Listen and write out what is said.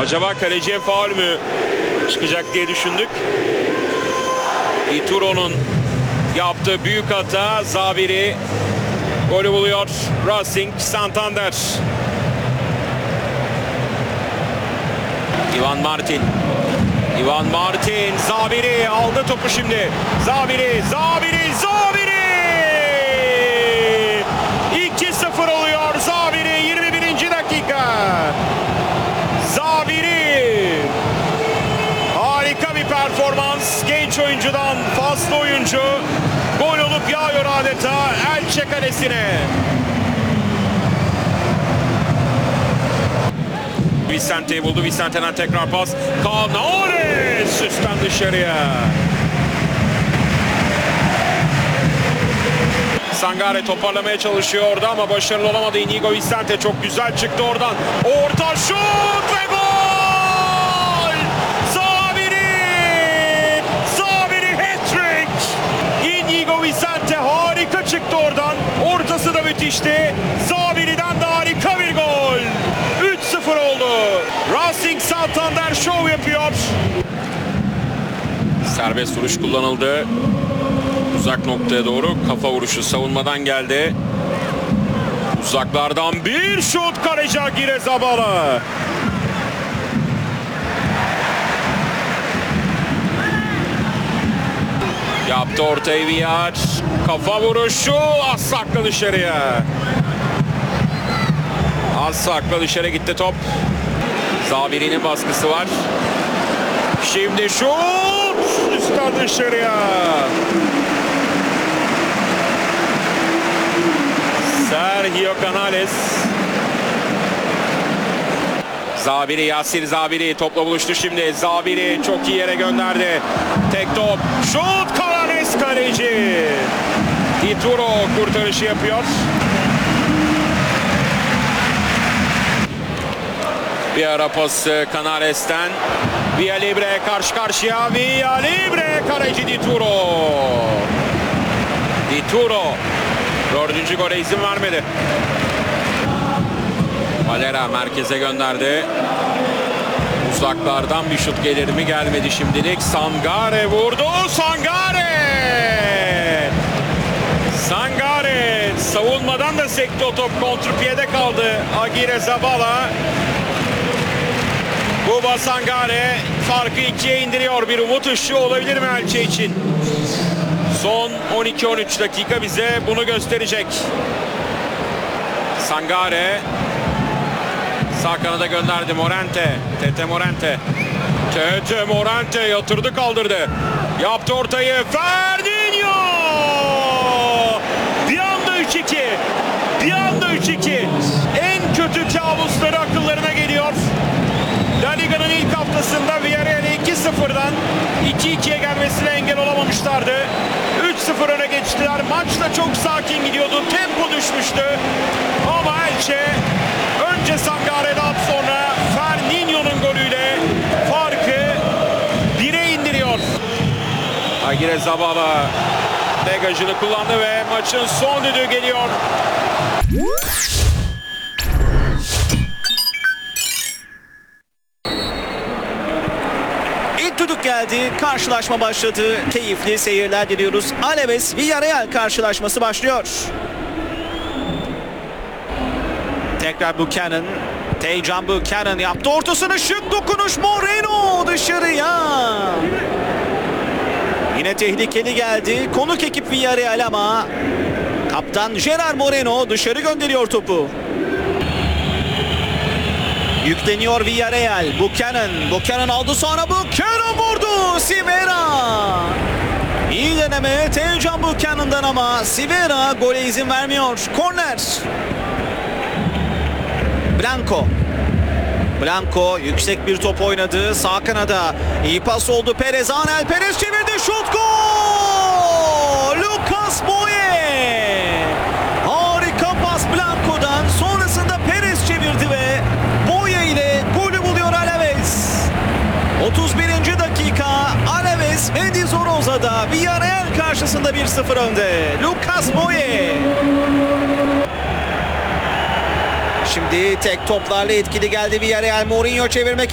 Acaba kaleciye faul mü çıkacak diye düşündük. Ituro'nun yaptığı büyük hata. Zabiri golü buluyor. Racing Santander. Ivan Martin. Zabiri aldı topu şimdi. Zabiri. 2-0 oluyor. Zabiri 21. dakika. Zabiri. Harika bir performans. Genç oyuncudan faslı oyuncu. Gol olup yağıyor adeta Elche kalesine. Vicente'yi buldu. Vicente'den tekrar pas. Canares üstten dışarıya. Sangare toparlamaya çalışıyordu ama başarılı olamadı. Inigo Vicente çok güzel çıktı oradan. Orta şut ve gol! Zabiri hat-trick! Inigo Vicente harika çıktı oradan. Ortası da müthişti. Zabiri'den de harika bir gol. 3-0 oldu. Racing Santander şov yapıyor. Serbest vuruş kullanıldı. Uzak noktaya doğru kafa vuruşu savunmadan geldi. Uzaklardan bir şut, kaleci Aguirre Zabala. Yaptı ortayı Villar. Kafa vuruşu az sakla dışarıya. Az sakla dışarı gitti top. Zabiri'nin baskısı var. Şimdi şut üstten dışarıya. Sergio Canales. Yasir Zabiri topla buluştu şimdi. Zabiri çok iyi yere gönderdi. Tek top. Şut, Canales kaleci. Ituro kurtarışı yapıyor. Bir ara pası Canales'ten. Villalibre karşı karşıya. Villalibre kaleci Dituro. Dördüncü gole izin vermedi. Valera merkeze gönderdi. Uzaklardan bir şut gelir mi? Gelmedi şimdilik. Sangare vurdu. Sangare savunmadan da sekti o top. Kontrpiyede kaldı Aguirre Zabala. Buba Sangare farkı 2'ye indiriyor. Bir umut ışığı olabilir mi Elche için? Son 12-13 dakika bize bunu gösterecek. Sangare sağ kanada gönderdi. Tete Morente yatırdı kaldırdı. Yaptı ortayı. Fernandinho! Bir anda 3-2. En kötü kabusları akıllarına geliyor. La Liga'nın ilk haftasında Villarreal'e 2-0'dan 2-2'ye gelmesine engel olamamışlardı. 3-0 öne geçtiler. Maç da çok sakin gidiyordu. Tempo düşmüştü. Ama Elche önce Sangare'den sonra Fernandinho'nun golüyle farkı 1'e indiriyor. Aguirre Zabala degajını kullandı ve maçın son düdüğü geliyor. Düdük geldi. Karşılaşma başladı. Keyifli seyirler diliyoruz. Alaves Villarreal karşılaşması başlıyor. Tekrar Buchanan. Tejan Buchanan yaptı ortasını. Şık dokunuş. Moreno dışarıya. Yine tehlikeli geldi. Konuk ekip Villarreal ama kaptan Gerard Moreno dışarı gönderiyor topu. Yükleniyor Villarreal. Buchanan aldı sonra Buchanan vurdu. Sivera. İyi deneme Tejan Buchanan'dan ama Sivera gole izin vermiyor. Korner. Blanco yüksek bir top oynadı. Sağ kanada iyi pas oldu. Angel Perez çevirdi. Şut, gol! Lucas Boye. Harika pas Blanco'dan. Sonrasında Perez çevirdi ve Boye ile golü buluyor Alaves. 31. dakika. Alaves Mendizorroza'da Villarreal karşısında 1-0 önde. Lucas Boye. Şimdi tek toplarla etkili geldi Villarreal. Mourinho çevirmek